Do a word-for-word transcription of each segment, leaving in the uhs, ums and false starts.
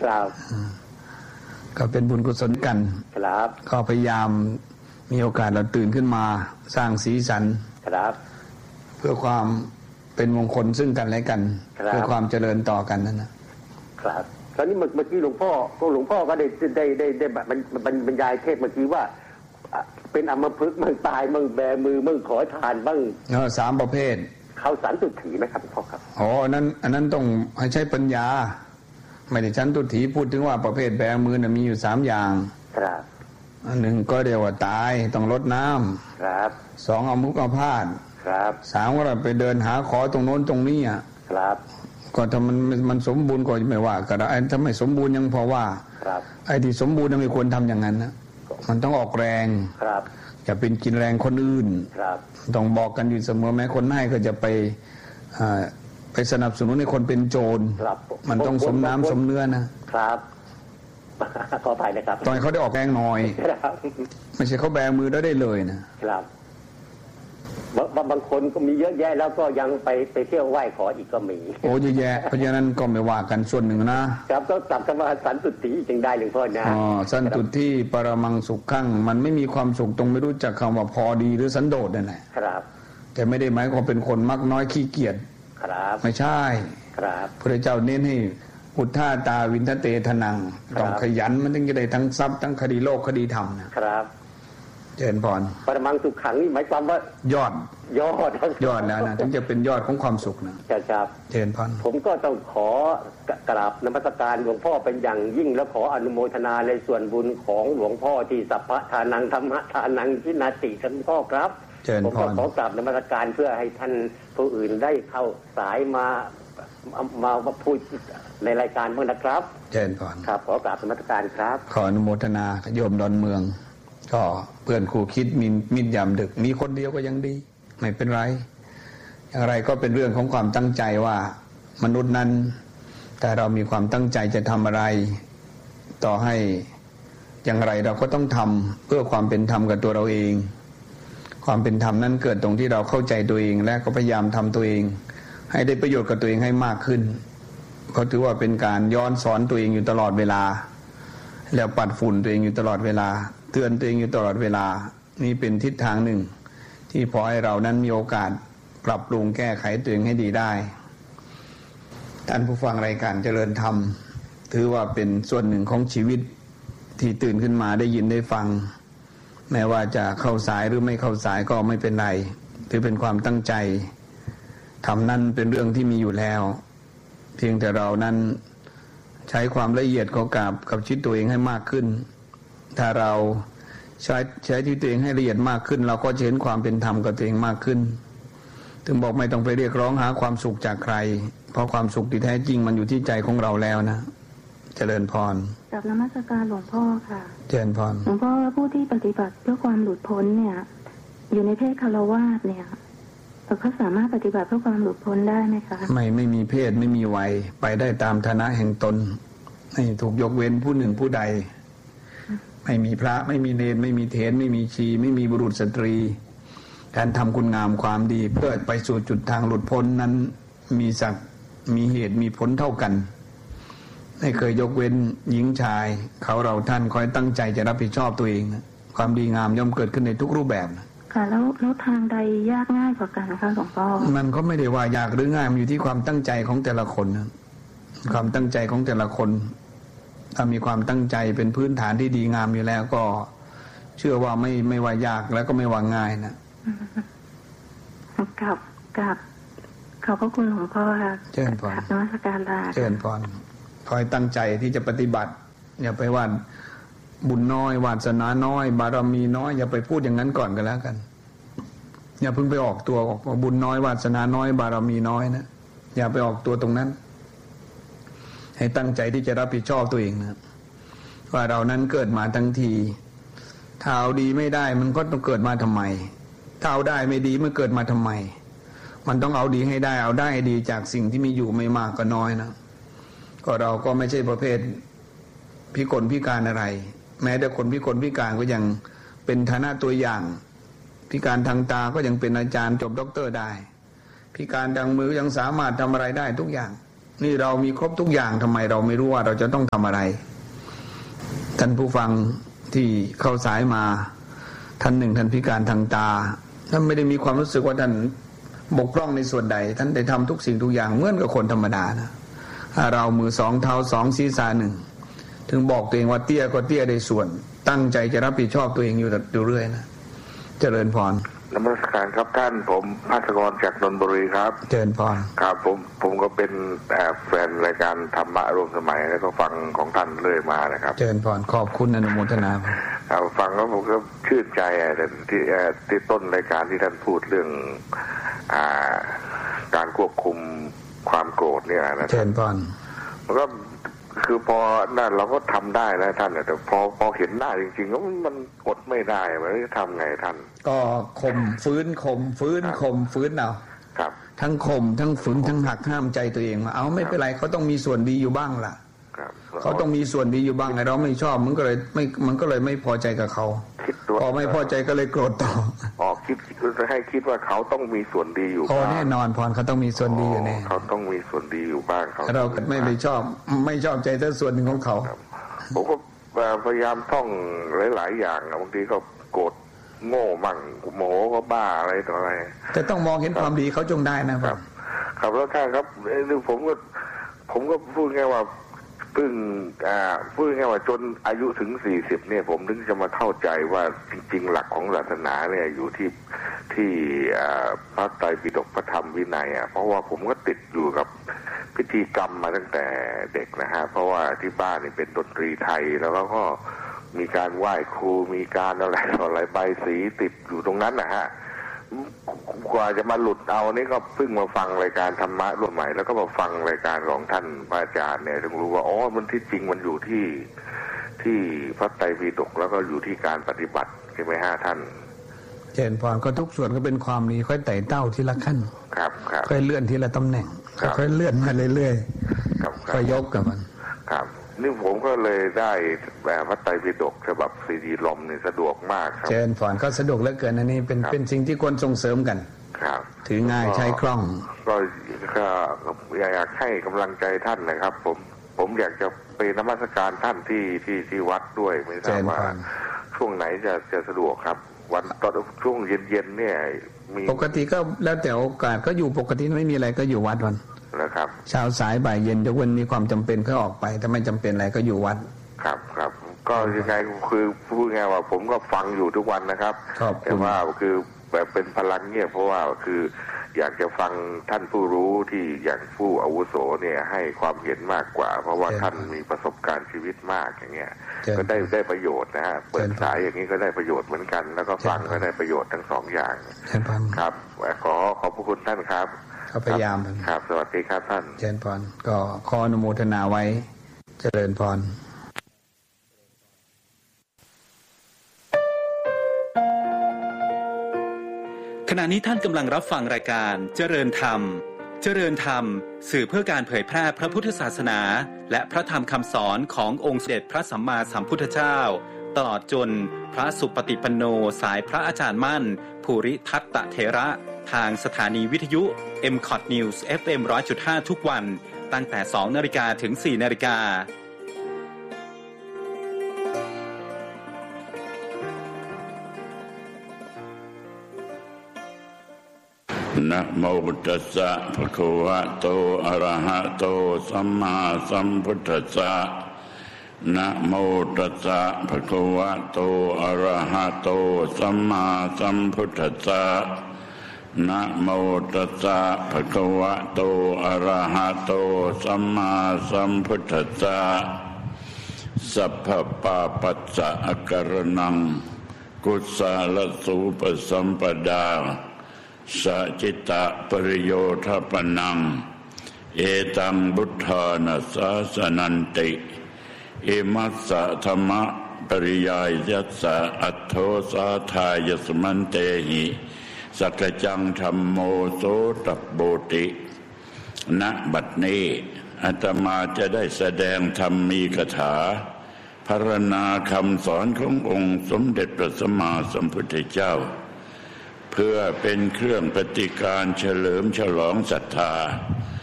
ครับก็เป็นบุญกุศลกันครับก็พยายามมีโอกาสเราตื่นขึ้นมาสร้างสีสันครับเพื่อความเป็นมงคลซึ่งกันและกันเพื่อความเจริญต่อกันนั่นนะครับคราวนี้เมื่อกี้หลวงพ่อก็หลวงพ่อก็ได้ได้ได้ได้บรรยายเทศเมื่อกี้ว่าเป็นอัมพฤกษ์มั่งตายมั่งแบมือมั่งขอทานบ้างเออสามประเภทเขาสันตุถีไหมครับพ่อครับอ๋อนั้นอันนั้นต้องให้ใช้ปัญญาไม่ได้ชั้นตุถีพูดถึงว่าประเภทแบมือน่ะมีอยู่สามอย่างครับอันหนึ่งก็เรียกว่าตายต้องลดน้ำครับสองเอามุกเอาพาดครับสามก็ไปเดินหาขอตรงโน้นตรงนี้อ่ะครับก็ถ้ามันมันสมบูรณ์ก็ไม่ว่าก็ได้ถ้าไม่สมบูรณ์ยังพอว่าไอ้ที่สมบูรณ์ไม่ควรทำอย่างนั้นนะมันต้องออกแรงครับอย่าเป็นกินแรงคนอื่นครับต้องบอกกันอยู่เสมอแม้คนให้ก็จะไปไปสนับสนุนให้คนเป็นโจรมันต้องสมน้ำสมเนื้อนะครับขออภัยนะครับตอนเขาได้ออกแรงหน่อยไม่ใช่เขาแบมือได้ได้เลยนะครับบางคนก็มีเยอะแยะแล้วก็ยังไปไปเที่ยวไหว้ขออีกก็มีโอ้เยอะแยะเพราะฉะนั้นก็ไม่ว่ากันส่วนหนึ่งนะครับก็กลับกันมาสันตุติจึงได้หลวงพ่อนะอ๋อสันตุติปรมังสุขขังมันไม่มีความสุขตรงไม่รู้จักคำว่าพอดีหรือสันโดษนั่นแหละครับแต่ไม่ได้หมายความเป็นคนมักน้อยขี้เกียจครับไม่ใช่ครับพระเจ้าเน้นให้อุทธาตาวินทเตทนังต้องขยันมันถึงจะได้ทั้งทรัพย์ทั้งคดีโลกคดีธรรมนะครับเจริญพรปรมังสุขขังนี่หมายความว่ายอดยอดยอดแล้วนะถึงจะเป็นยอดของความสุขนะครับเจริญพรผมก็ต้องขอกราบนมัสการหลวงพ่อเป็นอย่างยิ่งและขออนุโมทนาในส่วนบุญของหลวงพ่อที่สัพพะทานังธรรมะทานังทินาติท่านพ่อครับผมก็ขอกราบนมัสการเพื่อให้ท่านผู้อื่นได้เข้าสายมามาพูดในรายการบ้างนะครับเจริญพรครับขอกราบนมัสการครับขออนุโมทนาโยมดอนเมืองก็เพื่อนคู่คิดมินมินยามดึกมีคนเดียวก็ยังดีไม่เป็นไรอย่างไรก็เป็นเรื่องของความตั้งใจว่ามนุษย์นั้นแต่เรามีความตั้งใจจะทำอะไรต่อให้อย่างไรเราก็ต้องทำเพื่อความเป็นธรรมกับตัวเราเองความเป็นธรรมนั้นเกิดตรงที่เราเข้าใจตัวเองและก็พยายามทำตัวเองให้ได้ประโยชน์กับตัวเองให้มากขึ้นก็ถือว่าเป็นการย้อนสอนตัวเองอยู่ตลอดเวลาแล้วปัดฝุ่นตัวเองอยู่ตลอดเวลาเตือนตัวเองอยู่ตลอดเวลานี่เป็นทิศทางหนึ่งที่พอให้เรานั้นมีโอกาสปรับปรุงแก้ไขตัวเองให้ดีได้ท่านผู้ฟังรายการเจริญธรรมถือว่าเป็นส่วนหนึ่งของชีวิตที่ตื่นขึ้นมาได้ยินได้ฟังแม้ว่าจะเข้าสายหรือไม่เข้าสายก็ไม่เป็นไรถือเป็นความตั้งใจทำนั้นเป็นเรื่องที่มีอยู่แล้วเพียงแต่เรานั้นใช้ความละเอียดของกับกับชีวิตตัวเองให้มากขึ้นถ้าเราใช้ใช้ที่ตัวเองให้ละเอียดมากขึ้นเราก็จะเห็นความเป็นธรรมกับตัวเองมากขึ้นถึงบอกไม่ต้องไปเรียกร้องหาความสุขจากใครเพราะความสุขที่แท้จริงมันอยู่ที่ใจของเราแล้วนะเจริญพรกับนมัสการหลวงพ่อค่ะเจริญพรหลวงพ่อผู้ที่ปฏิบัติเพื่อความหลุดพ้นเนี่ยอยู่ในเพศคฤหัสถ์เนี่ยเขาสามารถปฏิบัติเพื่อความหลุดพ้นได้ไหมคะไม่ไม่มีเพศไม่มีวัยไปได้ตามฐานะแห่งตนไม่ถูกยกเว้นผู้หนึ่งผู้ใดไม่มีพระไม่มีเณรไม่มีเถรไม่มีชีไม่มีบุรุษสตรีการทำคุณงามความดีเพื่อไปสู่จุดทางหลุดพ้นนั้นมีศักดิ์มีเหตุมีผลเท่ากันไม่เคยยกเว้นหญิงชายเขาเราท่านคอยตั้งใจจะรับผิดชอบตัวเองนะความดีงามย่อมเกิดขึ้นในทุกรูปแบบนะค่ะแล้วแล้วทางใดยากง่ายกว่ากันคะหลวงพ่อมันก็ไม่ได้ว่ายากหรือง่ายมันอยู่ที่ความตั้งใจของแต่ละคนนะความตั้งใจของแต่ละคนถ้ามีความตั้งใจเป็นพื้นฐานที่ดีงามอยู่แล้วก็เชื่อว่าไม่ไม่ว่ายากแล้วก็ไม่ว่าง่ายนะกับกับขอบพระคุณหลวงพ่อค่ะเจริญพรนมัสการลาเจริญพรคอยตั้งใจที่จะปฏิบัติอย่าไปว่าบุญน้อยวาสนาน้อยบารมีน้อยอย่าไปพูดอย่างนั้นก่อนกันแล้วกันอย่าเพิ่งไปออกตัวออกบุญน้อยวาสนาน้อยบารมีน้อยนะอย่าไปออกตัวตรงนั้นให้ตั้งใจที่จะรับผิดชอบตัวเองนะว่าเรานั้นเกิดมาทั้งทีถ้าเอาดีไม่ได้มันก็ต้องเกิดมาทำไมถ้าเอาได้ไม่ดีมันเกิดมาทำไมมันต้องเอาดีให้ได้เอาได้ดีจากสิ่งที่มีอยู่ไม่มากก็น้อยนะก็เราก็ไม่ใช่ประเภทพิกลพิการอะไรแม้แต่คนพิกลพิการก็ยังเป็นฐานะตัวอย่างพิการทางตาก็ยังเป็นอาจารย์จบด็อกเตอร์ได้พิการทางมือยังสามารถทำอะไรได้ทุกอย่างนี่เรามีครบทุกอย่างทำไมเราไม่รู้ว่าเราจะต้องทำอะไรท่านผู้ฟังที่เข้าสายมาท่านหนึ่งท่านพิการทางตาท่านไม่ได้มีความรู้สึกว่าท่านบกพร่องในส่วนใดท่านได้ทำทุกสิ่งทุกอย่างเหมือนกับคนธรรมดานะเรามือสองเท้าสองศีรษะหนึ่งถึงบอกตัวเองว่าเตี้ยก็เตี้ยได้ส่วนตั้งใจจะรับผิดชอบตัวเองอยู่อยู่เรื่อยนะเจริญพรนมัสการครับท่านผมภาสกรจากนนทบุรีครับเจริญพรครับผมผมก็เป็นแฟนรายการธรรมะร่วมสมัยแล้วก็ฟังของท่านเรื่อยมานะครับเจริญพรขอบคุณอนุโมทนาครับฟังแล้วผมก็ชื่นใจที่ที่ต้นรายการที่ท่านพูดเรื่องอ่าการควบคุมความโกรธเนี่ยนะเจริญพรมันก็คือพอนั่นเราก็ทำได้แล้วท่านแต่พอพอเห็นหน้าจริงๆก็มันกดไม่ได้มันจะทำไงท่านก็ข่มฟื้นข่มฟื้นข่มฟื้นเอาครับทั้งข่มทั้งฝืนทั้งหักห้ามใจตัวเองว่าเอาไม่เป็นไรเขาต้องมีส่วนดีอยู่บ้างล่ะเขาต้องมีส่วนดีอยู่บ้างไอ้เราไม่ชอบมันก็เลยไม่มันก็เลยไม่พอใจกับเขาพอไม่พอใจก็เลยโกรธต่ออ๋อคิดจะให้คิดว่าเขาต้องมีส่วนดีอยู่บ้างแน่นอนพรเขาต้องมีส่วนดีอยู่แน่เขาต้องมีส่วนดีอยู่บ้างเขาเราไม่ไปชอบไม่ชอบใจแต่ส่วนหนึ่งของเขาผมก็พยายามท่องหลายๆอย่างบางทีก็โกรธโง่มั่งโมโหก็บ้าอะไรต่ออะไรแต่ต้องมองเห็นความดีเขาจงได้นะครับครับแล้วท่านครับผมก็ผมก็พูดง่ายว่าเพิ่งอ่าพูดง่ายว่าจนอายุถึงสี่สิบเนี่ยผมถึงจะมาเข้าใจว่าจริงๆหลักของศาสนาเนี่ยอยู่ที่ที่พระไตรปิฎกพระธรรมวินัยอ่ะเพราะว่าผมก็ติดอยู่กับพิธีกรรมมาตั้งแต่เด็กนะฮะเพราะว่าที่บ้านนี่เป็นดนตรีไทยแล้วก็มีการไหว้ครูมีการอะไรอะไรใบสีติดอยู่ตรงนั้นนะฮะกว่าจะมาหลุดเอานี่ก็เพิ่งมาฟังรายการธรรมะรุ่นใหม่แล้วก็มาฟังรายการของท่านพระอาจารย์เนี่ยถึงรู้ว่าอ๋อมันที่จริงมันอยู่ที่ที่พระไตรปิฎกแล้วก็อยู่ที่การปฏิบัติใช่ไหมฮะท่านเจริญพรก็ทุกส่วนก็เป็นความดีค่อยไต่เต้าทีละขั้นครับครับค่อยเลื่อนทีละตำแหน่งค่อยเลื่อนมาเรื่อยๆครับค่อยยกกับมันครับนี่ผมก็เลยได้แบบพระไตรปิฎกฉบับซีดีลมนี่สะดวกมากครับเจริญพรก็สะดวกเหลือเกินอันนี้เป็นเป็นสิ่งที่ควรส่งเสริมกันครับถือง่ายใช้คล่องก็อยากให้กำลังใจท่านนะครับผมผมอยากจะไปนมัสการท่านที่ที่ที่วัดด้วยไม่ทราบว่าช่วงไหนจะจะสะดวกครับวันตอนช่วงเย็นๆเนี่ยมีปกติก็แล้วแต่โอกาสก็อยู่ปกติไม่มีอะไรก็อยู่วัดวันนะครับเช้าสายบ่ายเย็นยกเว้นมีความจำเป็นก็ออกไปถ้าไม่จำเป็นอะไรก็อยู่วัดครับครับก็ยังไงคือพูดง่ายว่าผมก็ฟังอยู่ทุกวันนะครับแต่ว่าคือแบบเป็นพลังเงียบเพราะว่าคืออยากจะฟังท่านผู้รู้ที่อย่างผู้อาวุโสเนี่ยให้ความเห็นมากกว่าเพราะว่าท่านมีประสบการณ์ชีวิตมากอย่างเงี้ยก็ได้ได้ประโยชน์นะฮะเปิดสายอย่างนี้ก็ได้ประโยชน์เหมือนกันแล้วก็ฟังก็ได้ประโยชน์ทั้งสองอย่างครับขอขอบพระคุณท่านครับพยายามครับสวัสดีครับท่านเจริญพรก็ขออนุโมทนาไว้เจริญพรขณะนี้ท่านกำลังรับฟังรายการเจริญธรรมเจริญธรรมสื่อเพื่อการเผยแพร่พระพุทธศาสนาและพระธรรมคำสอนขององค์สมเด็จพระสัมมาสัมพุทธเจ้าตลอดจนพระสุปฏิปันโนสายพระอาจารย์มั่นภูริทัตตเถระทางสถานีวิทยุ เอ็ม คอท News เอฟ เอ็ม หนึ่งร้อยจุดห้า ทุกวันตั้งแต่ สองนาฬิกา ถึง สี่นาฬิกานะโมตัสสะภะคะวะโตอะระหะโตสัมมาสัมพุทธัสสะนะโมตัสสะภะคะวะโตอะระหะโตสัมมาสัมพุทธัสสะนะโมตัสสะภะคะวะโตอะระหะโตสัมมาสัมพุทธัสสะสัพพปาปัสสะอาการนังกุศลสูปสัมปดาสัจจิตะปริโยทปนังเอตังบุทธานาสาสนันติเอมัสสะธรรมะปริยายัสสะอัตโธสาทายสมันเตหิสักจังธัมโมโสตัปโบติณบัดนี้อาตมาจะได้แสดงธรรมมีคาถาพรรณนาคำสอนขององค์สมเด็จพระสัมมาสัมพุทธเจ้าเพื่อเป็นเครื่องปฏิการเฉลิมฉลองศรัทธา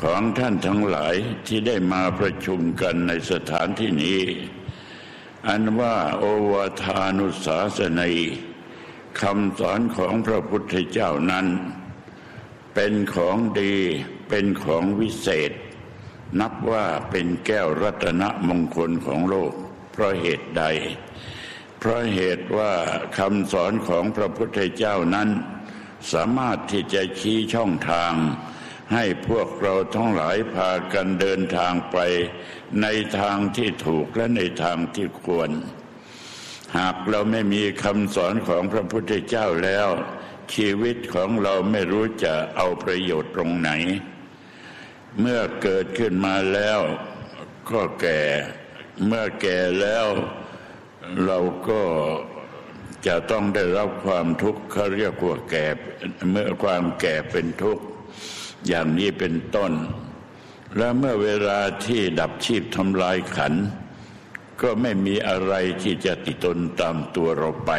ของท่านทั้งหลายที่ได้มาประชุมกันในสถานที่นี้อันว่าโอวาทานุสาสนัยคำสอนของพระพุทธเจ้านั้นเป็นของดีเป็นของวิเศษนับว่าเป็นแก้วรัตนมงคลของโลกเพราะเหตุใดเพราะเหตุว่าคำสอนของพระพุทธเจ้านั้นสามารถที่จะชี้ช่องทางให้พวกเราทั้งหลายพากันเดินทางไปในทางที่ถูกและในทางที่ควรหากเราไม่มีคำสอนของพระพุทธเจ้าแล้วชีวิตของเราไม่รู้จะเอาประโยชน์ตรงไหนเมื่อเกิดขึ้นมาแล้วก็แก่เมื่อแก่แล้วเราก็จะต้องได้รับความทุกข์เขาเรียกว่าแก่เมื่อความแก่เป็นทุกข์อย่างนี้เป็นต้นและเมื่อเวลาที่ดับชีพทำลายขันธ์ก็ไม่มีอะไรที่จะติดตนตามตัวเราไป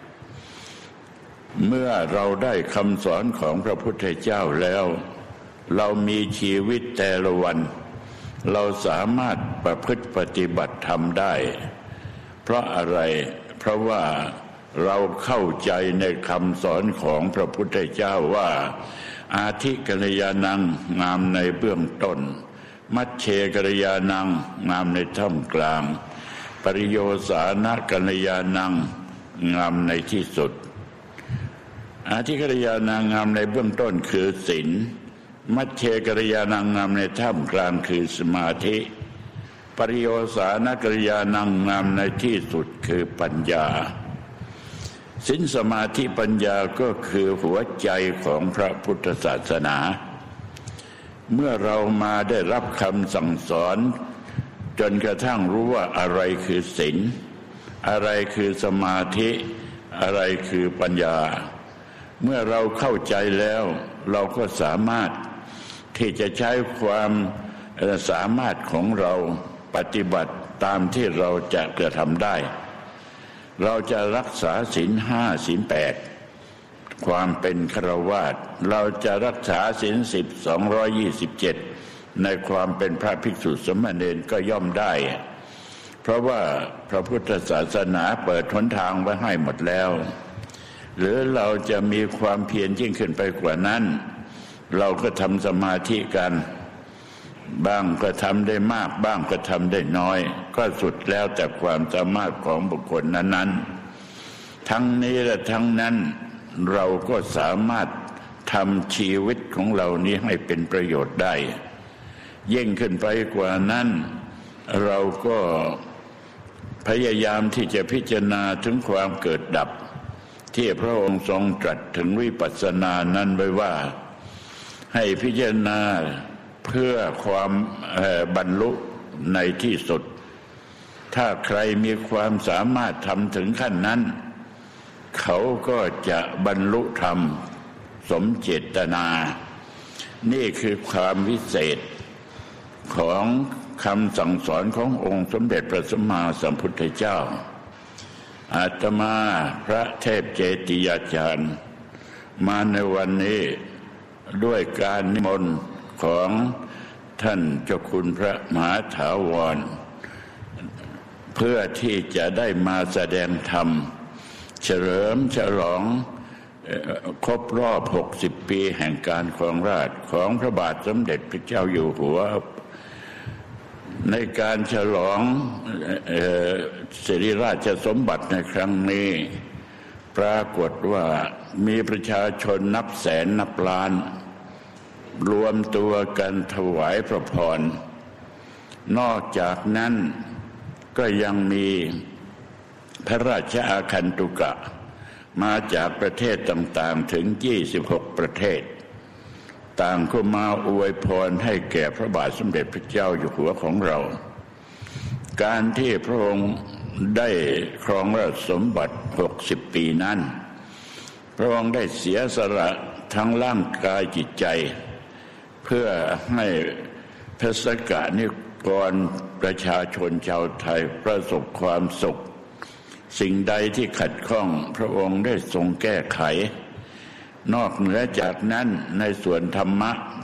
เมื่อเราได้คำสอนของพระพุทธเจ้าแล้วเรามีชีวิตแต่ละวันเราสามารถประพฤติปฏิบัติธรรมได้เพราะอะไรเพราะว่าเราเข้าใจในคำสอนของพระพุทธเจ้าว่าอาทิกัลยาณังงามในเบื้องต้นมัชเชกัลยาณังงามในท่ามกลางปริโยสานะกัลยาณังงามในที่สุดอาทิกัลยาณังงามในเบื้องต้นคือศีลมัชเชกัลยาณังงามในท่ามกลางคือสมาธิปริโยสานะกัลยาณังงามในที่สุดคือปัญญาศีลสมาธิปัญญาก็คือหัวใจของพระพุทธศาสนาเมื่อเรามาได้รับคำสั่งสอนจนกระทั่งรู้ว่าอะไรคือศีลอะไรคือสมาธิอะไรคือปัญญาเมื่อเราเข้าใจแล้วเราก็สามารถที่จะใช้ความสามารถของเราปฏิบัติตามที่เราจะกระทำได้เราจะรักษาศีลห้าศีลแปดความเป็นฆราวาสเราจะรักษาศีลสิบสองร้อยยี่สิบเจ็ดในความเป็นพระภิกษุสมณเณรก็ย่อมได้เพราะว่าพระพุทธศาสนาเปิดหนทางไว้ให้หมดแล้วหรือเราจะมีความเพียรยิ่งขึ้นไปกว่านั้นเราก็ทำสมาธิกันบ้างก็ทำได้มากบ้างก็ทำได้น้อยก็สุดแล้วแต่ความสามารถของบุคคลนั้นๆทั้งนี้และทั้งนั้นเราก็สามารถทำชีวิตของเรานี้ให้เป็นประโยชน์ได้ยิ่งขึ้นไปกว่านั้นเราก็พยายามที่จะพิจารณาถึงความเกิดดับที่พระองค์ทรงตรัสถึงวิปัสสนานั้นไว้ว่าให้พิจารณาเพื่อความบรรลุในที่สุดถ้าใครมีความสามารถทำถึงขั้นนั้นเขาก็จะบรรลุธรรมสมเจตนานี่คือความวิเศษของคำสั่งสอนขององค์สมเด็จพระสัมมาสัมพุทธเจ้าอาตมาพระเทพเจติยาจารย์มาในวันนี้ด้วยการนิมนต์ของท่านเจ้าคุณพระมหาถาวรเพื่อที่จะได้มาแสดงธรรมเฉลิมฉลองครบรอบหกสิบปีแห่งการครองราชย์ของพระบาทสมเด็จพระเจ้าอยู่หัวในการฉลองสิริราชสมบัติในครั้งนี้ปรากฏว่ามีประชาชนนับแสนนับล้านรวมตัวกันถวายพระพรนอกจากนั้นก็ยังมีพระราชอาคันตุกะมาจากประเทศต่างๆถึงยี่สิบหกประเทศต่างก็มาอวยพรให้แก่พระบาทสมเด็จพระเจ้าอยู่หัวของเราการที่พระองค์ได้ครองราชสมบัติหกสิบปีนั้นพระองค์ได้เสียสละทั้งร่างกายจิตใจเพื่อให้พระสกนิกรประชาชนชาวไทยประสบความสุขสิ่งใดที่ขัดข้องพระองค์ได้ทรงแก้ไขนอกเหนือจากนั้นในส่วนธรรมะ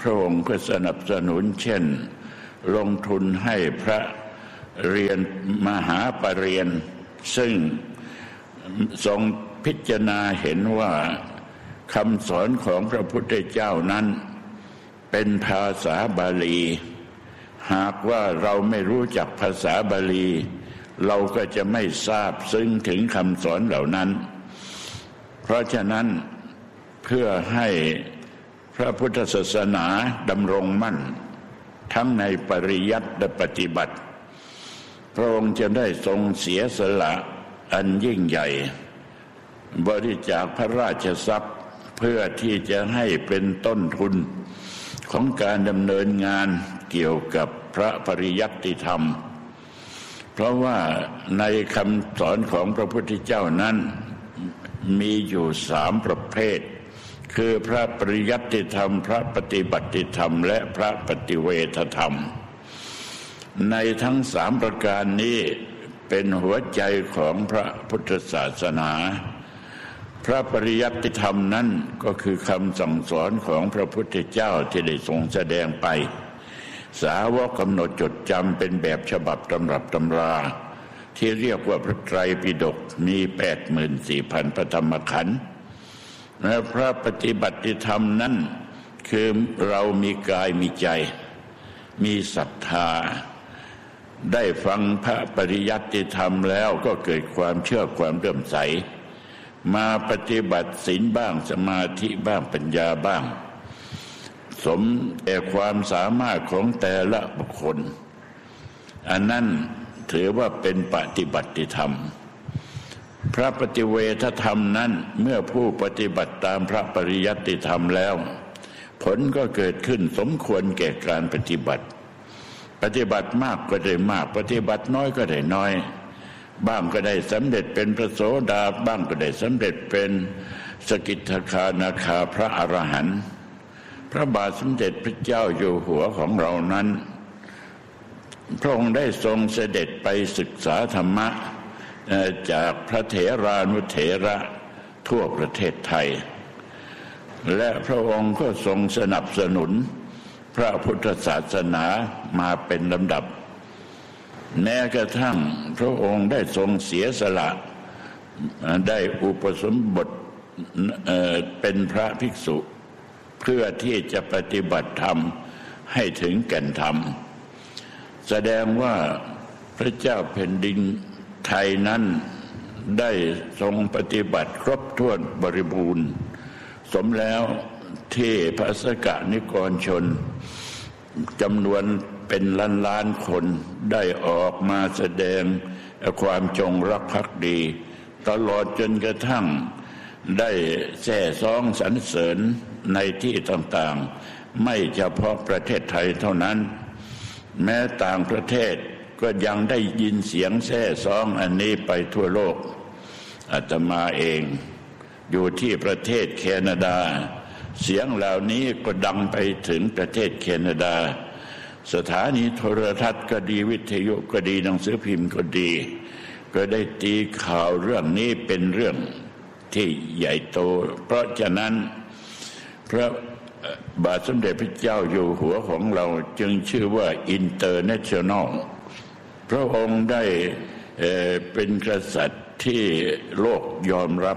พระองค์ก็สนับสนุนเช่นลงทุนให้พระเรียนมหาปรริญญาซึ่งทรงพิจารณาเห็นว่าคำสอนของพระพุทธเจ้านั้นเป็นภาษาบาลีหากว่าเราไม่รู้จักภาษาบาลีเราก็จะไม่ทราบซึ้งถึงคำสอนเหล่านั้นเพราะฉะนั้นเพื่อให้พระพุทธศาสนาดำรงมั่นทั้งในปริยัติและปฏิบัติพระองค์จะได้ทรงเสียสละอันยิ่งใหญ่บริจาคพระราชทรัพย์เพื่อที่จะให้เป็นต้นทุนของการดำเนินงานเกี่ยวกับพระปริยัติธรรมเพราะว่าในคำสอนของพระพุทธเจ้านั้นมีอยู่สามประเภทคือพระปริยัติธรรมพระปฏิบัติธรรมและพระปฏิเวทธรรมในทั้งสามประการนี้เป็นหัวใจของพระพุทธศาสนาพระปริยัติธรรมนั้นก็คือคำสั่งสอนของพระพุทธเจ้าที่ได้ทรงแสดงไปสาวกกำหนดจดจำเป็นแบบฉบับตำรับตำราที่เรียกว่าพระไตรปิฎกมี แปดหมื่นสี่พัน พระธรรมขันธ์และพระปฏิบัติธรรมนั้นคือเรามีกายมีใจมีศรัทธาได้ฟังพระปริยัติธรรมแล้วก็เกิดความเชื่อความเลื่อมใสมาปฏิบัติศีลบ้างสมาธิบ้างปัญญาบ้างสมแต่ความสามารถของแต่ละบุคคลอันนั้นถือว่าเป็นปฏิบัติธรรมพระปฏิเวทธรรมนั้นเมื่อผู้ปฏิบัติตามพระปริยัติธรรมแล้วผลก็เกิดขึ้นสมควรแก่การปฏิบัติปฏิบัติมากก็ได้มากปฏิบัติน้อยก็ได้น้อยบ้างก็ได้สำเร็จเป็นพระโสดาบ้างก็ได้สำเร็จเป็นสกิทาคานาคาพระอรหันต์พระบาทสมเด็จพระเจ้าอยู่หัวของเรานั้นพระองค์ได้ทรงเสด็จไปศึกษาธรรมะจากพระเถรานุเถระทั่วประเทศไทยและพระองค์ก็ทรงสนับสนุนพระพุทธศาสนามาเป็นลำดับแม้กระทั่งพระองค์ได้ทรงเสียสละได้อุปสมบทเป็นพระภิกษุเพื่อที่จะปฏิบัติธรรมให้ถึงแก่นธรรมแสดงว่าพระเจ้าแผ่นดินไทยนั้นได้ทรงปฏิบัติครบถ้วนบริบูรณ์สมแล้วที่พระสกนิกรชนจำนวนเป็นล้านล้านคนได้ออกมาแสดงความจงรักภักดีตลอดจนกระทั่งได้แส่ซ้องสรรเสริญในที่ต่างๆไม่เฉพาะประเทศไทยเท่านั้นแม้ต่างประเทศก็ยังได้ยินเสียงแส่ซ้องอันนี้ไปทั่วโลกอาตมาเองอยู่ที่ประเทศแคนาดาเสียงเหล่านี้ก็ดังไปถึงประเทศแคนาดาสถานีโทรทัศน์ก็ดีวิทยุก็ดีหนังสือพิมพ์ก็ดีก็ได้ตีข่าวเรื่องนี้เป็นเรื่องที่ใหญ่โตเพราะฉะนั้นพระบาทสมเด็จพระเจ้าอยู่หัวของเราจึงชื่อว่าอินเตอร์เนชั่นแนลพระองค์ได้เอ่อเป็นกษัตริย์ที่โลกยอมรับ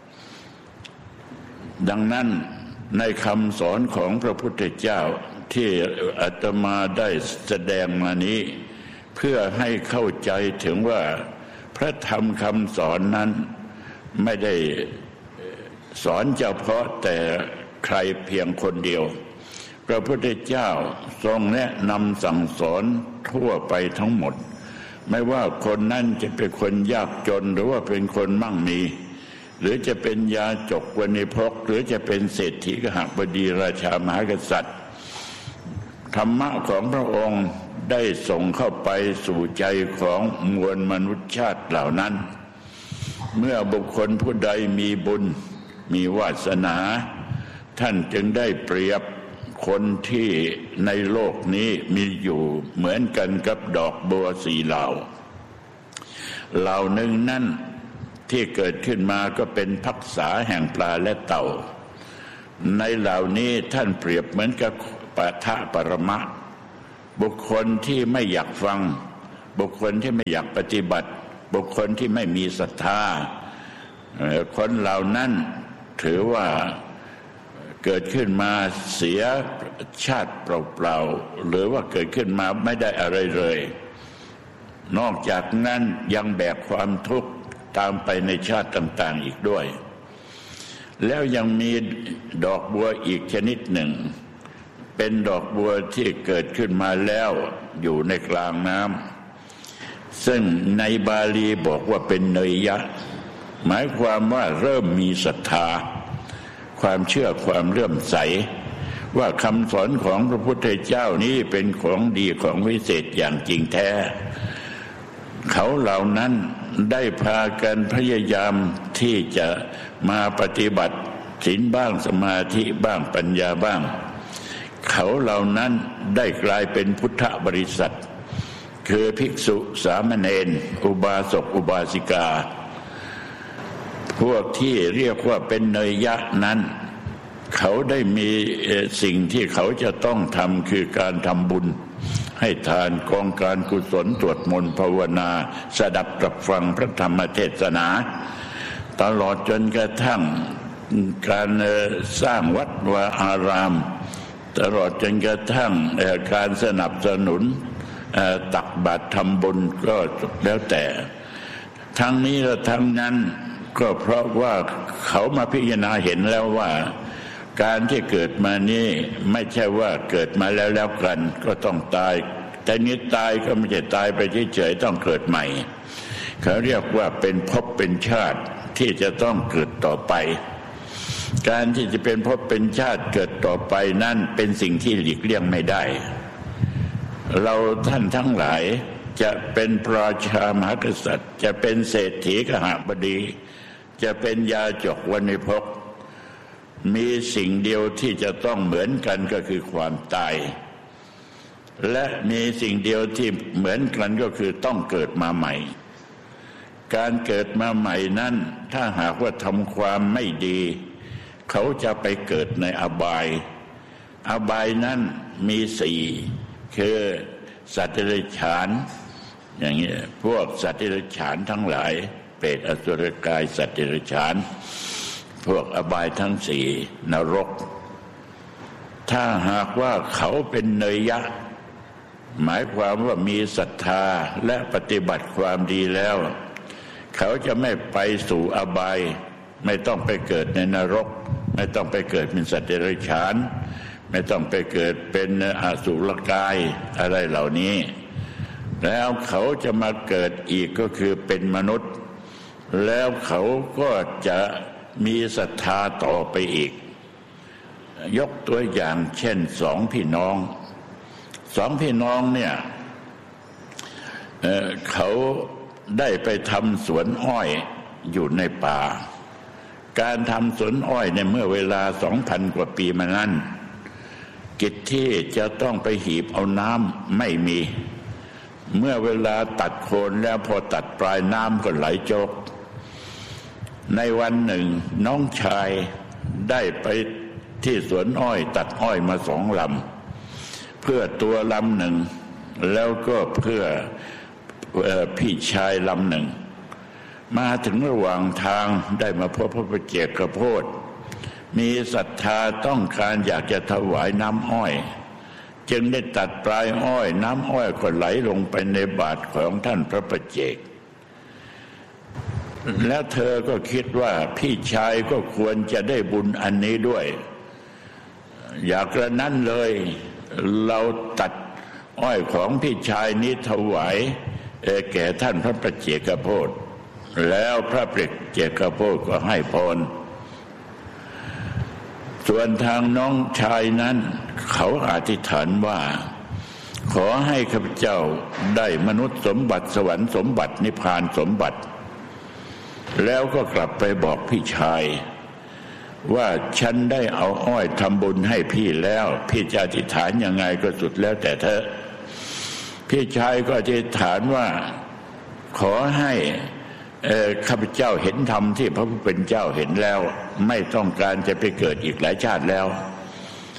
ดังนั้นในคำสอนของพระพุทธเจ้าที่อาตมาได้แสดงมานี้เพื่อให้เข้าใจถึงว่าพระธรรมคำสอนนั้นไม่ได้สอนเฉพาะแต่ใครเพียงคนเดียวพระพุทธเจ้าทรงแนะนำสั่งสอนทั่วไปทั้งหมดไม่ว่าคนนั้นจะเป็นคนยากจนหรือว่าเป็นคนมั่งมีหรือจะเป็นยาจกวณิพกหรือจะเป็นเศรษฐีกหบดีราชามหากษัตริย์ธรรมะของพระองค์ได้ส่งเข้าไปสู่ใจของมวลมนุษยชาติเหล่านั้นเมื่อบุคคลผู้ใดมีบุญมีวาสนาท่านจึงได้เปรียบคนที่ในโลกนี้มีอยู่เหมือนกันกับดอกบัวสีเหล่าเหล่าหนึ่งนั้นที่เกิดขึ้นมาก็เป็นภักษาแห่งปลาและเต่าในเหล่านี้ท่านเปรียบเหมือนกับปะทะปรมะบุคคลที่ไม่อยากฟังบุคคลที่ไม่อยากปฏิบัติบุคคลที่ไม่มีศรัทธาคนเหล่านั้นถือว่าเกิดขึ้นมาเสียชาติเปล่าๆหรือว่าเกิดขึ้นมาไม่ได้อะไรเลยนอกจากนั้นยังแบกความทุกข์ตามไปในชาติต่างๆอีกด้วยแล้วยังมีดอกบัวอีกชนิดหนึ่งเป็นดอกบัวที่เกิดขึ้นมาแล้วอยู่ในกลางน้ำซึ่งในบาลีบอกว่าเป็นเนยยะหมายความว่าเริ่มมีศรัทธาความเชื่อความเลื่อมใสว่าคำสอนของพระพุทธเจ้านี้เป็นของดีของวิเศษอย่างจริงแท้เขาเหล่านั้นได้พากันพยายามที่จะมาปฏิบัติศีลบ้างสมาธิบ้างปัญญาบ้างเขาเหล่านั้นได้กลายเป็นพุทธบริษัทคือภิกษุสามเณรอุบาสกอุบาสิกาพวกที่เรียกว่าเป็นเนยยะนั้นเขาได้มีสิ่งที่เขาจะต้องทำคือการทำบุญให้ทานกองการกุศลสวดมนต์ภาวนาสดับตรับฟังพระธรรมเทศนาตลอดจนกระทั่งการสร้างวัดวาอารามตลอดจนกระทั่งการสนับสนุนตักบาตรทำบุญก็แล้วแต่ทั้งนี้และทั้งนั้นก็เพราะว่าเขามาพิจารณาเห็นแล้วว่าการที่เกิดมานี้ไม่ใช่ว่าเกิดมาแล้วแล้วกันก็ต้องตายแต่นี้ตายก็ไม่ใช่ตายไปเฉยๆต้องเกิดใหม่เขาเรียกว่าเป็นภพเป็นชาติที่จะต้องเกิดต่อไปการที่จะเป็นภพเป็นชาติเกิดต่อไปนั่นเป็นสิ่งที่หลีกเลี่ยงไม่ได้เราท่านทั้งหลายจะเป็นพระราชามหากษัตริย์จะเป็นเศรษฐีกหบดีจะเป็นยาจกวณิพกมีสิ่งเดียวที่จะต้องเหมือนกันก็คือความตายและมีสิ่งเดียวที่เหมือนกันก็คือต้องเกิดมาใหม่การเกิดมาใหม่นั้นถ้าหากว่าทำความไม่ดีเขาจะไปเกิดในอบายอบายนั้นมีสี่คือสัตว์เดรัจฉานอย่างนี้พวกสัตว์เดรัจฉานทั้งหลายเปรตอสุรกายสัตว์เดรัจฉานพวกอบายทั้งสี่นรกถ้าหากว่าเขาเป็นเนยยะหมายความว่ามีศรัทธาและปฏิบัติความดีแล้วเขาจะไม่ไปสู่อบายไม่ต้องไปเกิดในนรกไม่ต้องไปเกิดเป็นสัตว์เดรัจฉานไม่ต้องไปเกิดเป็นอสุรกายอะไรเหล่านี้แล้วเขาจะมาเกิดอีกก็คือเป็นมนุษย์แล้วเขาก็จะมีศรัทธาต่อไปอีกยกตัวอย่างเช่นสองพี่น้องสองพี่น้องเนี่ย เอ่อ เขาได้ไปทำสวนอ้อยอยู่ในป่าการทำสวนอ้อยเนี่ยเมื่อเวลาสองพันกว่าปีมานั้นกิจที่จะต้องไปหีบเอาน้ำไม่มีเมื่อเวลาตัดโคนแล้วพอตัดปลายน้ำก็ไหลโจกในวันหนึ่งน้องชายได้ไปที่สวนอ้อยตัดอ้อยมาสองลำเพื่อตัวลำหนึ่งแล้วก็เพื่อพี่ชายลำหนึ่งมาถึงระหว่างทางได้มาพบพระประเจกโพธิ์มีศรัทธาต้องการอยากจะถวายน้ำอ้อยจึงได้ตัดปลายอ้อยน้ำอ้อยก็ไหลลงไปในบาตรของท่านพระประเจกแล้วเธอก็คิดว่าพี่ชายก็ควรจะได้บุญอันนี้ด้วยอยากกระนั้นเลยเราตัดอ้อยของพี่ชายนี้ถวายแก่ท่านพระประเจกโพธิ์แล้วพระประเจกโพธิ์ก็ให้พรส่วนทางน้องชายนั้นเขาอธิษฐานว่าขอให้ข้าพเจ้าได้มนุษย์สมบัติสวรรค์สมบัตินิพพานสมบัติแล้วก็กลับไปบอกพี่ชายว่าฉันได้เอาอ้อยทำบุญให้พี่แล้วพี่จะอธิษฐานยังไงก็สุดแล้วแต่เธอพี่ชายก็อธิษฐานว่าขอให้ข้าพเจ้าเห็นธรรมที่พระผู้เป็นเจ้าเห็นแล้วไม่ต้องการจะไปเกิดอีกหลายชาติแล้ว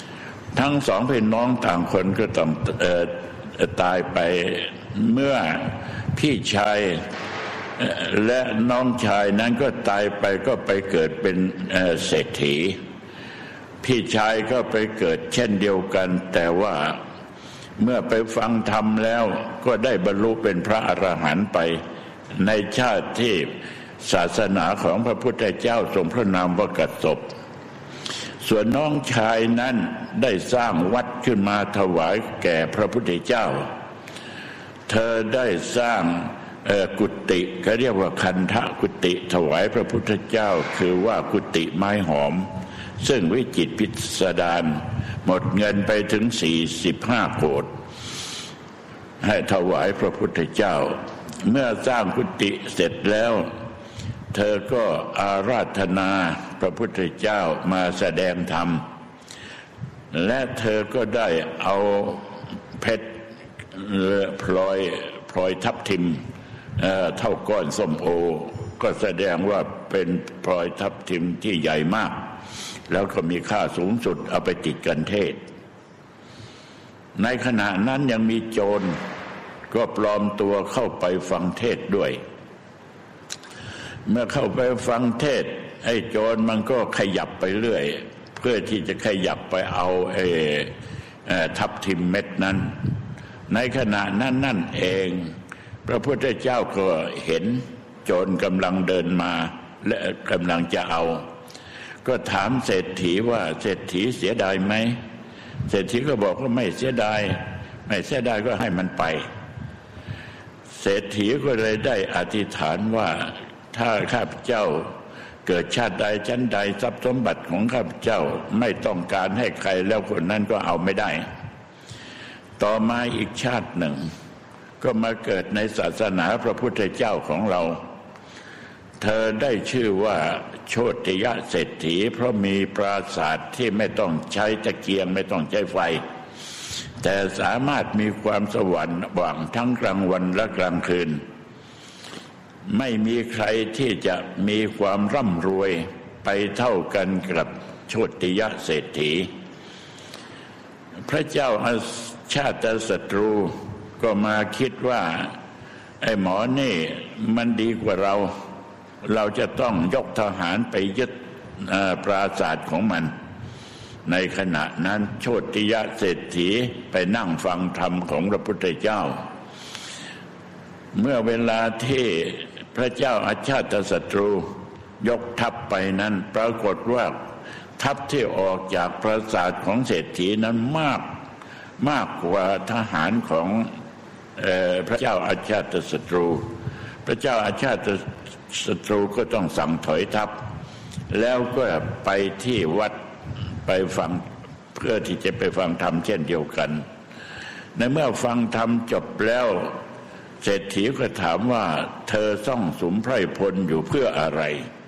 ทั้งสองพี่น้องต่างคนก็ต้องเอ่อตายไปเมื่อพี่ชายและน้องชายนั้นก็ตายไปก็ไปเกิดเป็นเศรษฐีพี่ชายก็ไปเกิดเช่นเดียวกันแต่ว่าเมื่อไปฟังธรรมแล้วก็ได้บรรลุเป็นพระอรหันต์ไปในชาติที่ศาสนาของพระพุทธเจ้าทรงพระนามว่ากัสสปส่วนน้องชายนั้นได้สร้างวัดขึ้นมาถวายแก่พระพุทธเจ้าเธอได้สร้างกุฏิเขาเรียกว่าคันธกุฏิถวายพระพุทธเจ้าคือว่ากุฏิไม้หอมซึ่งวิจิตรพิสดารหมดเงินไปถึงสี่สิบห้าโกฏให้ถวายพระพุทธเจ้าเมื่อสร้างกุฏิเสร็จแล้วเธอก็อาราธนาพระพุทธเจ้ามาแสดงธรรมและเธอก็ได้เอาเพชรพลอยพลอยทับทิมเอ่อเท่าก้อนส้มโอก็แสดงว่าเป็นพลอยทับทิมที่ใหญ่มากแล้วก็มีค่าสูงสุดเอาไปติดกันเทศในขณะนั้นยังมีโจรก็ปลอมตัวเข้าไปฟังเทศด้วยเมื่อเข้าไปฟังเทศไอ้โจรมันก็ขยับไปเรื่อยเพื่อที่จะขยับไปเอาไอ้ทับทิมเม็ดนั้นในขณะนั้นนั่นเองพระพุทธเจ้าก็เห็นโจรกำลังเดินมาและกำลังจะเอาก็ถามเศรษฐีว่าเศรษฐีเสียดายไหมเศรษฐีก็บอกว่าไม่เสียดายไม่เสียดายก็ให้มันไปเศรษฐีก็เลยได้อธิษฐานว่าถ้าข้าพเจ้าเกิดชาติใดชั้นใดทรัพย์สมบัติของข้าพเจ้าไม่ต้องการให้ใครแล้วคนนั้นก็เอาไม่ได้ต่อมาอีกชาติหนึ่งก็มาเกิดในศาสนาพระพุทธเจ้าของเราเธอได้ชื่อว่าโชติยเศรษฐีเพราะมีปราสาทที่ไม่ต้องใช้ตะเกียงไม่ต้องใช้ไฟแต่สามารถมีความสว่างทั้งกลางวันและกลางคืนไม่มีใครที่จะมีความร่ำรวยไปเท่ากันกับโชติยเศรษฐีพระเจ้าอาชาติศัตรูก็มาคิดว่าไอ้หมอนี่มันดีกว่าเราเราจะต้องยกทหารไปยึดปราสาทของมันในขณะนั้นโชติยเศรษฐีไปนั่งฟังธรรมของพระพุทธเจ้าเมื่อเวลาที่พระเจ้าอาชาติศัตรูยกทัพไปนั้นปรากฏว่าทัพที่ออกจากปราสาทของเศรษฐีนั้นมากมากกว่าทหารของเอ่อพระเจ้าอาชาติศัตรูพระเจ้าอาชาติศัตรูก็ต้องสั่งถอยทัพแล้วก็ไปที่วัดไปฟังเพื่อที่จะไปฟังธรรมเช่นเดียวกันในเมื่อฟังธรรมจบแล้วเศรษฐีก็ถามว่าเธอซ่องสุมไพร่พลอยู่เพื่ออะไร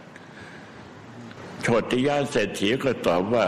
โชติยเศรษฐีก็ตอบว่า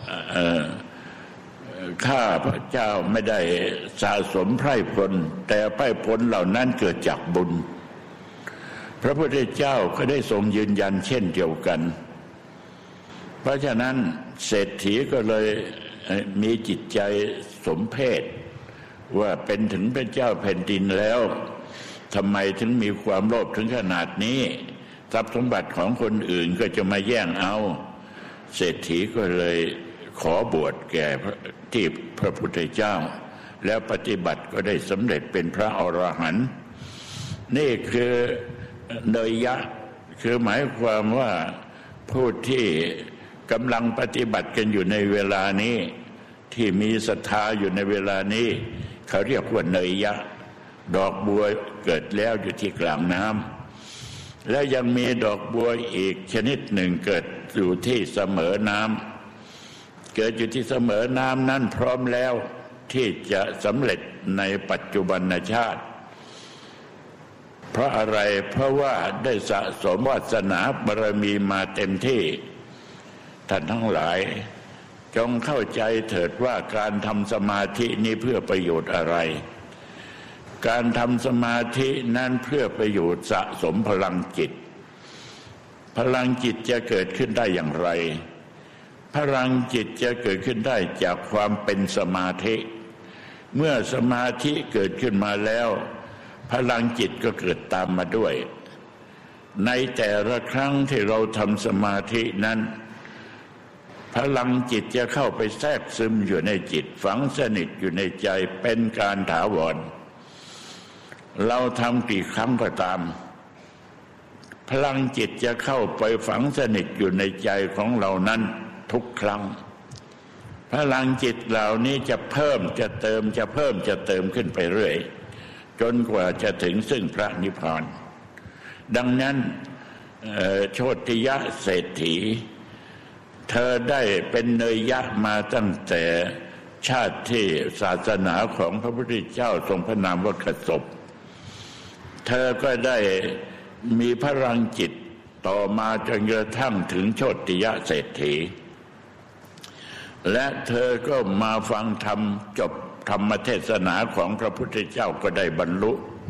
ข้าพระเจ้าไม่ได้สะสมไพร่พลแต่ไพร่พลเหล่านั้นเกิดจากบุญพระพุทธเจ้าก็ได้ทรงยืนยันเช่นเดียวกันเพราะฉะนั้นเศรษฐีก็เลยมีจิตใจสมเพชว่าเป็นถึงพระเจ้าแผ่นดินแล้วทำไมถึงมีความโลภถึงขนาดนี้ทรัพย์สมบัติของคนอื่นก็จะมาแย่งเอาเศรษฐีก็เลยขอบวชแก่ที่พระพุทธเจ้าแล้วปฏิบัติก็ได้สำเร็จเป็นพระอรหันต์นี่คือเนยยะคือหมายความว่าผู้ที่กำลังปฏิบัติกันอยู่ในเวลานี้ที่มีศรัทธาอยู่ในเวลานี้เขาเรียกว่าเนยยะดอกบัวเกิดแล้วอยู่ที่กลางน้ำและยังมีดอกบัวอีกชนิดหนึ่งเกิดอยู่ที่เสมอน้ำเกิดอยู่ที่เสมอน้ำนั้นพร้อมแล้วที่จะสำเร็จในปัจจุบันชาติเพราะอะไรเพราะว่าได้สะสมวาสนาบารมีมาเต็มที่ท่านทั้งหลายจงเข้าใจเถิดว่าการทำสมาธินี้เพื่อประโยชน์อะไรการทำสมาธินั้นเพื่อประโยชน์สะสมพลังจิตพลังจิตจะเกิดขึ้นได้อย่างไรพพลังจิตจะเกิดขึ้นได้จากความเป็นสมาธิเมื่อสมาธิเกิดขึ้นมาแล้วพลังจิตก็เกิดตามมาด้วยในแต่ละครั้งที่เราทำสมาธินั้นพลังจิตจะเข้าไปแทรกซึมอยู่ในจิตฝังสนิทอยู่ในใจเป็นการถาวรเราทำกี่ครั้งก็ตามพลังจิตจะเข้าไปฝังสนิทอยู่ในใจของเรานั้นทุกครั้งพลังจิตเหล่านี้จะเพิ่มจะเติมจะเพิ่มจะเติมขึ้นไปเรื่อยจนกว่าจะถึงซึ่งพระนิพพานดังนั้นโชติยะเศรษฐีเธอได้เป็นเนยยะมาตั้งแต่ชาติที่ศาสนาของพระพุทธเจ้าทรงพระนามว่าขสบเธอก็ได้มีพลังจิตต่อมาจนกระทั่งถึงโชติยะเศรษฐีและเธอก็มาฟังธรรมจบธรรมเทศนาของพระพุทธเจ้าก็ได้บรรลุ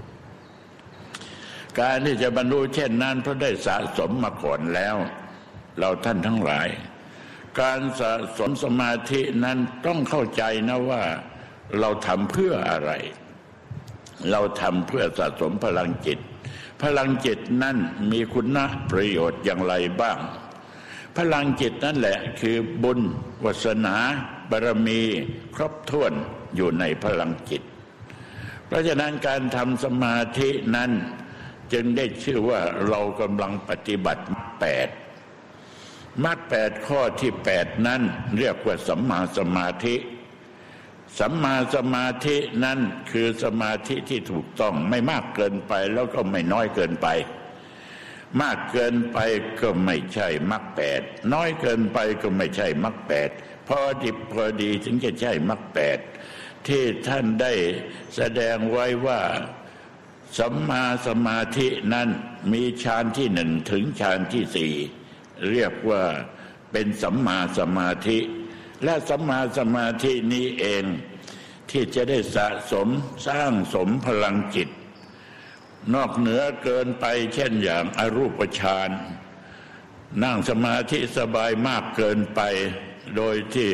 การที่จะบรรลุเช่นนั้นเพราะได้สะสมมาก่อนแล้วเราท่านทั้งหลายการสะสมสมาธินั้นต้องเข้าใจนะว่าเราทำเพื่ออะไรเราทำเพื่อสะสมพลังจิตพลังจิตนั้นมีคุณประโยชน์อย่างไรบ้างพลังจิตนั่นแหละคือบุญวาสนาบารมีครบถ้วนอยู่ในพลังจิตเพราะฉะนั้นการทำสมาธินั้นจึงได้ชื่อว่าเรากำลังปฏิบัติมรรคแปดมรรคแปดข้อที่แปดนั้นเรียกว่าสัมมาสมาธิสัมมาสมาธินั้นคือสมาธิที่ถูกต้องไม่มากเกินไปแล้วก็ไม่น้อยเกินไปมากเกินไปก็ไม่ใช่มรรคแปดน้อยเกินไปก็ไม่ใช่มรรคแปดพอดิบพอดีถึงจะใช่มรรคแปดที่ท่านได้แสดงไว้ว่าสัมมาสมาธินั้นมีฌานที่หนึ่งถึงฌานที่สี่เรียกว่าเป็นสัมมาสมาธิและสัมมาสมาธินี้เองที่จะได้สะสมสร้างสมพลังจิตนอกเหนือเกินไปเช่นอย่างอรูปฌานนั่งสมาธิสบายมากเกินไปโดยที่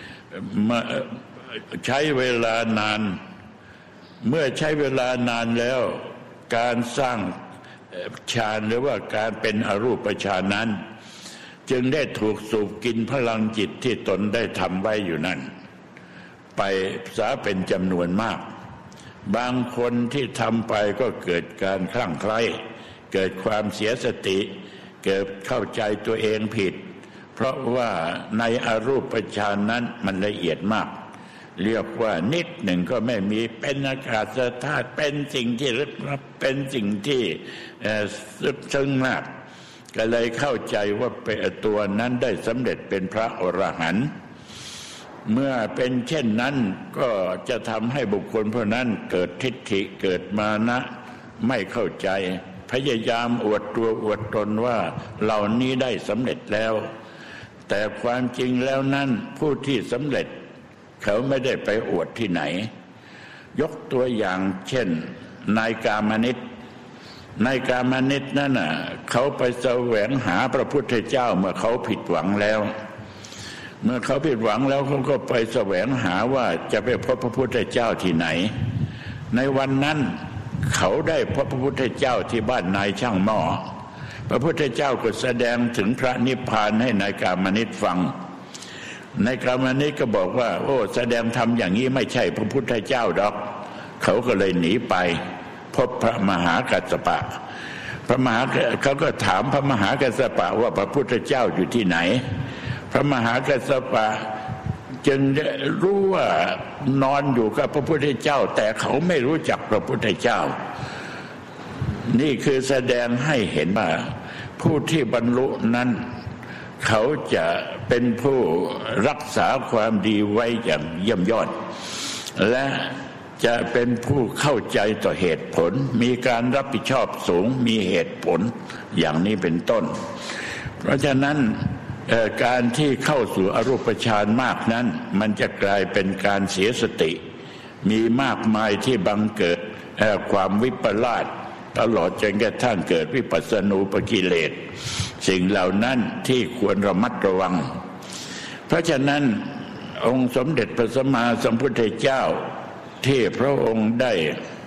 ใช้เวลานานเมื่อใช้เวลานานแล้วการสร้างฌานหรือว่าการเป็นอรูปฌานนั้นจึงได้ถูกสูบกินพลังจิตที่ตนได้ทำไว้อยู่นั้นไปซะเป็นจำนวนมากบางคนที่ทำไปก็เกิดการคลั่งไคล้เกิดความเสียสติเกิดเข้าใจตัวเองผิดเพราะว่าในอรูปฌานนั้นมันละเอียดมากเรียกว่านิดหนึ่งก็ไม่มีเป็นอากาศธาตุเป็นสิ่งที่ลึกลับเป็นสิ่งที่ลึกซึ้งมากก็เลยเข้าใจว่าเป็นตัวนั้นได้สำเร็จเป็นพระอรหันต์เมื่อเป็นเช่นนั้นก็จะทำให้บุคคลผู้นั้นเกิดทิฏฐิเกิดมานะไม่เข้าใจพยายามอวดตัวอวดตนว่าเหล่านี้ได้สำเร็จแล้วแต่ความจริงแล้วนั้นผู้ที่สำเร็จเขาไม่ได้ไปอวดที่ไหนยกตัวอย่างเช่นนายกามนิตนายกามนิตนั่นน่ะเขาไปแสวงหาพระพุทธเจ้าเมื่อเขาผิดหวังแล้วเมื่อเขาผิดหวังแล้วเขาก็ไปแสวงหาว่าจะไปพบพระพุทธเจ้าที่ไหนในวันนั้นเขาได้พบพระพุทธเจ้าที่บ้านนายช่างหม้อพระพุทธเจ้าก็แสดงถึงพระนิพพานให้นายกามนิตฟังนายกามนิตก็บอกว่าโอ้แสดงธรรมอย่างนี้ไม่ใช่พระพุทธเจ้าดอกเขาก็เลยหนีไปพบพระมหากัสสปะพระมหาเขาก็ถามพระมหากัสสปะว่าพระพุทธเจ้าอยู่ที่ไหนพระมหากัสสปะจึงรู้ว่านอนอยู่กับพระพุทธเจ้าแต่เขาไม่รู้จักพระพุทธเจ้านี่คือแสดงให้เห็นว่าผู้ที่บรรลุนั้นเขาจะเป็นผู้รักษาความดีไว้อย่างเยี่ยมยอดและจะเป็นผู้เข้าใจต่อเหตุผลมีการรับผิดชอบสูงมีเหตุผลอย่างนี้เป็นต้นเพราะฉะนั้นการที่เข้าสู่อรูปฌานมากนั้นมันจะกลายเป็นการเสียสติมีมากมายที่บังเกิดความวิปลาสตลอดจนกระทั่งเกิดวิปัสสนูปกิเลสสิ่งเหล่านั้นที่ควรระมัดระวังเพราะฉะนั้นองค์สมเด็จพระสัมมาสัมพุทธเจ้าที่พระองค์ได้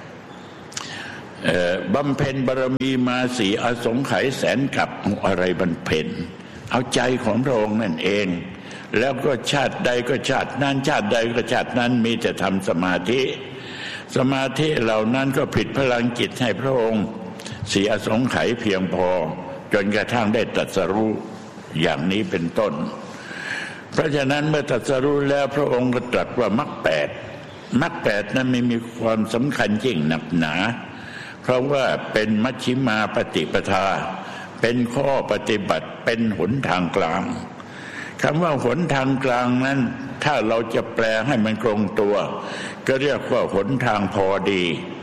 บำเพ็ญบารมีมาสีอสงไขยแสนกับอะไรบำเพ็ญเอาใจของพระองค์นั่นเองแล้วก็ชาติใดก็ชาตินั้นชาติใดก็ชาตินั้นมีแต่ทำสมาธิสมาธิเหล่านั้นก็ผลิตพลังจิตให้พระองค์สีอสงไขยเพียงพอจนกระทั่งได้ตรัสรู้อย่างนี้เป็นต้นเพราะฉะนั้นเมื่อตรัสรู้แล้วพระองค์ก็ตรัสว่ามรรคแปดมรรคแปดนั้นไม่มีความสำคัญยิ่งหนักหนาเพราะว่าเป็นมัชฌิมาปฏิปทาเป็นข้อปฏิบัติเป็นหนทางกลางคำว่าหนทางกลางนั้นถ้าเราจะแปลให้มันตรงตัวก็เรียกว่าหนทางพอดี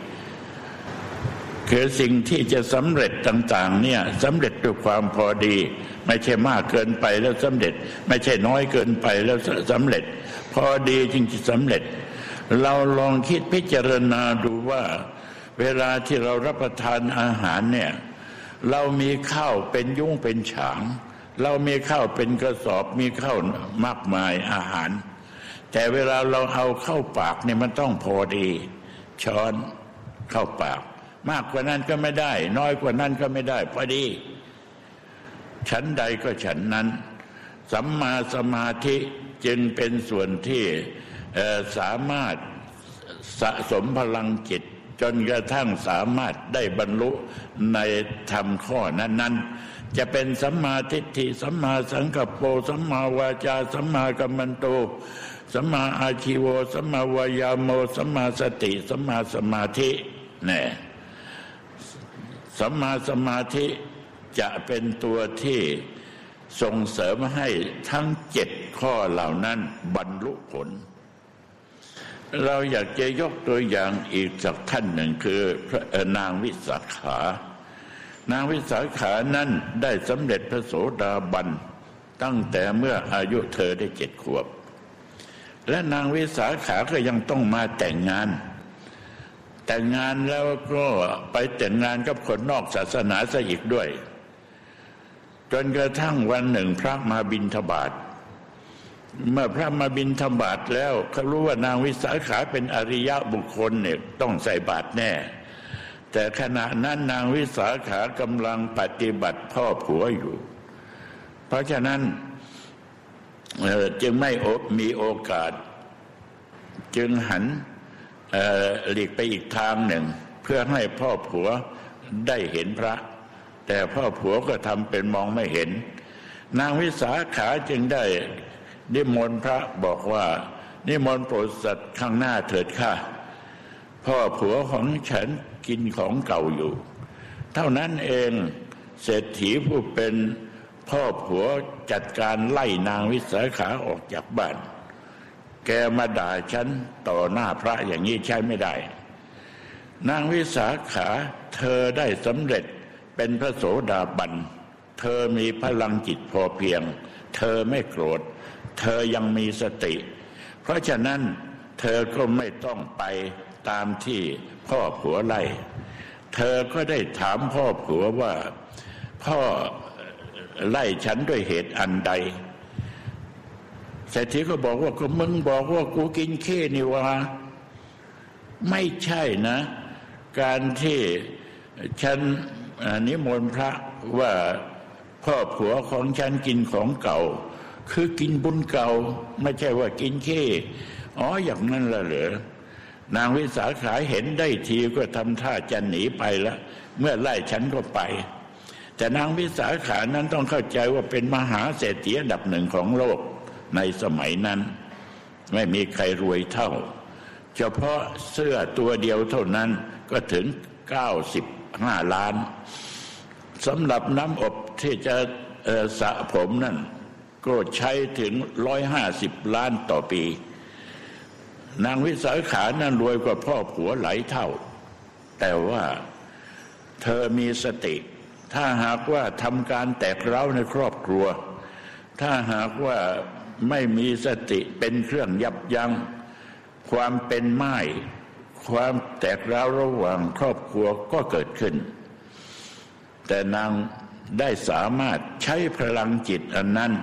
คือสิ่งที่จะสำเร็จต่างๆเนี่ยสำเร็จด้วยความพอดีไม่ใช่มากเกินไปแล้วสำเร็จไม่ใช่น้อยเกินไปแล้วสำเร็จพอดีจึงจะสำเร็จเราลองคิดพิจารณาดูว่าเวลาที่เรารับประทานอาหารเนี่ยเรามีข้าวเป็นยุ้งเป็นฉางเรามีข้าวเป็นกระสอบมีข้าวมากมายอาหารแต่เวลาเราเอาเข้าปากเนี่ยมันต้องพอดีช้อนเข้าปากมากกว่านั้นก็ไม่ได้น้อยกว่านั้นก็ไม่ได้พอดีฉันใดก็ฉันนั้นสัมมาสมาธิจึงเป็นส่วนที่สามารถสะสมพลังจิตจนกระทั่งสามารถได้บรรลุในธรรมข้อนั้นๆจะเป็นสัมมาทิฏฐิสัมมาสังกัปโปสัมมาวาจาสัมมากัมมันโตสัมมาอาชีโวสัมมาวายาโมสัมมาสติสัมมาสมาธิแน่สัมมาสมาธิจะเป็นตัวที่ส่งเสริมให้ทั้งเจ็ดข้อเหล่านั้นบรรลุผลเราอยากจะยกตัวอย่างอีกสักท่านหนึ่งคือนางวิสาขานางวิสาขานั้นได้สำเร็จพระโสดาบันตั้งแต่เมื่ออายุเธอได้เจ็ดขวบและนางวิสาขาก็ยังต้องมาแต่งงานแต่งงานแล้วก็ไปแต่งงานกับคนนอกศาสนาซะอีกด้วยจนกระทั่งวันหนึ่งพระมาบิณฑบาตเมื่อพระมาบิณฑบาตแล้วเขารู้ว่านางวิสาขาเป็นอริยบุคคลเนี่ยต้องใส่บาตรแน่แต่ขณะนั้นนางวิสาขากำลังปฏิบัติพ่อผัวอยู่เพราะฉะนั้นจึงไม่มีโอกาสจึงหันหลีกไปอีกทางหนึ่งเพื่อให้พ่อผัวได้เห็นพระแต่พ่อผัวก็ทำเป็นมองไม่เห็นนางวิสาขาจึงได้นิมนต์พระบอกว่านิมนต์โปรดสัตว์ข้างหน้าเถิดค่ะพ่อผัวของฉันกินของเก่าอยู่เท่านั้นเองเศรษฐีผู้เป็นพ่อผัวจัดการไล่นางวิสาขาออกจากบ้านแกมาด่าฉันต่อหน้าพระอย่างนี้ใช้ไม่ได้นางวิสาขาเธอได้สำเร็จเป็นพระโสดาบันเธอมีพลังจิตพอเพียงเธอไม่โกรธเธอยังมีสติเพราะฉะนั้นเธอก็ไม่ต้องไปตามที่พ่อผัวไล่เธอก็ได้ถามพ่อผัวว่าพ่อไล่ฉันด้วยเหตุอันใดเศรษฐีก็บอกว่าก็มึงบอกว่ากูกินเข้นี่วะไม่ใช่นะการที่ฉันนิมนต์พระว่าพ่อผัวของฉันกินของเก่าคือกินบุญเก่าไม่ใช่ว่ากินเข้อ๋ออย่างนั้นละเหรอนางวิสาขาเห็นได้ทีก็ทำท่าจะหนีไปแล้วเมื่อไล่ฉันก็ไปแต่นางวิสาขานั้นต้องเข้าใจว่าเป็นมหาเศรษฐีอันดับหนึ่งของโลกในสมัยนั้นไม่มีใครรวยเท่าเฉพาะเสื้อตัวเดียวเท่านั้นก็ถึงเก้าสิบห้าล้านสำหรับน้ำอบที่จะสระผมนั่นก็ใช้ถึงร้อยห้าสิบล้านต่อปีนางวิสาขานั้นรวยกว่าพ่อผัวหลายเท่าแต่ว่าเธอมีสติถ้าหากว่าทำการแตกร้าวในครอบครัวถ้าหากว่าไม่มีสติเป็นเครื่องยับยั้งความเป็นไม้ความแตกร้าวระหว่างครอบครัวก็เกิดขึ้นแต่นางได้สามารถใช้พลังจิตอันนั้น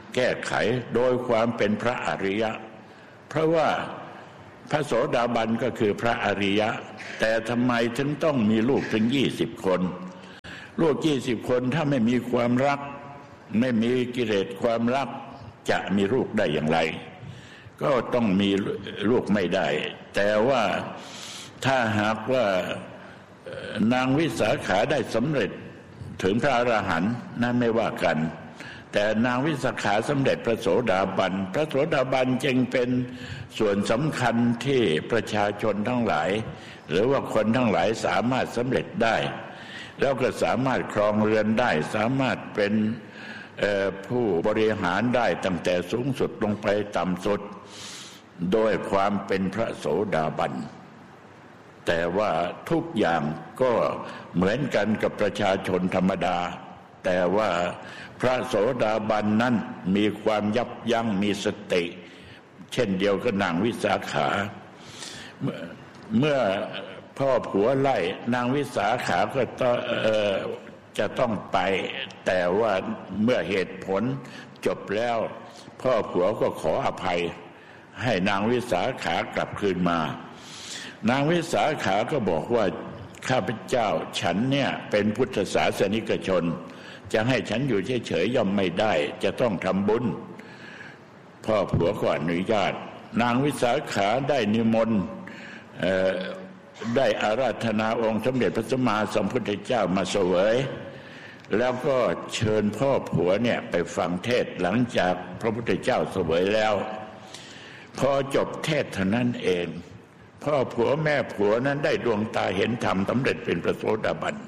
แก้ไขโดยความเป็นพระอริยะเพราะว่าพระโสดาบันก็คือพระอริยะแต่ทำไมถึงต้องมีลูกถึงยี่สิบคนลูกยี่สิบคนถ้าไม่มีความรักไม่มีกิเลสความรักจะมีลูกได้อย่างไรก็ต้องมีลูกไม่ได้แต่ว่าถ้าหากว่านางวิสาขาได้สำเร็จถึงพระอรหันต์นั่นไม่ว่ากันแต่นางวิสาขาสำเร็จพระโสดาบันพระโสดาบันจึงเป็นส่วนสำคัญที่ประชาชนทั้งหลายหรือว่าคนทั้งหลายสามารถสำเร็จได้แล้วก็สามารถครองเรือนได้สามารถเป็นผู้บริหารได้ตั้งแต่สูงสุดลงไปต่ำสุดโดยความเป็นพระโสดาบันแต่ว่าทุกอย่างก็เหมือนกันกับประชาชนธรรมดาแต่ว่าพระโสดาบันนั้นมีความยับยั้งมีสติเช่นเดียวกับนางวิสาขาเมื่อพ่อผัวไล่นางวิสาขาก็ต้องเอ่อจะต้องไปแต่ว่าเมื่อเหตุผลจบแล้วพ่อผัวก็ขออภัยให้นางวิสาขากลับคืนมานางวิสาขาก็บอกว่าข้าพเจ้าฉันเนี่ยเป็นพุทธศาสนิกชนจะให้ฉันอยู่เฉยๆย่อมไม่ได้จะต้องทำบุญพ่อผัวก็อนุญาตนางวิสาขาได้นิมนต์ได้อาราธนาองค์สมเด็จพระสัมมาสัมพุทธเจ้ามาเสวยแล้วก็เชิญพ่อผัวเนี่ยไปฟังเทศหลังจากพระพุทธเจ้าเสวยแล้วพอจบเทศเท่านั้นเองพ่อผัวแม่ผัวนั้นได้ดวงตาเห็นธรรมสำเร็จเป็นพระโสดาบัน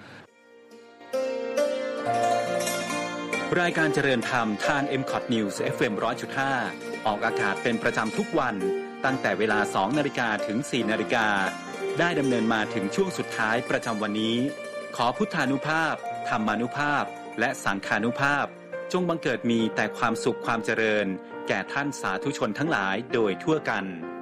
รายการเจริญธรรมทาง เอ็ม คอท News เอฟ เอ็ม หนึ่งร้อยจุดห้า ออกอากาศเป็นประจำทุกวันตั้งแต่เวลา สองนาฬิกา ถึง สี่นาฬิกาได้ดำเนินมาถึงช่วงสุดท้ายประจำวันนี้ขอพุทธานุภาพธรรมานุภาพและสังฆานุภาพจงบังเกิดมีแต่ความสุขความเจริญแก่ท่านสาธุชนทั้งหลายโดยทั่วกัน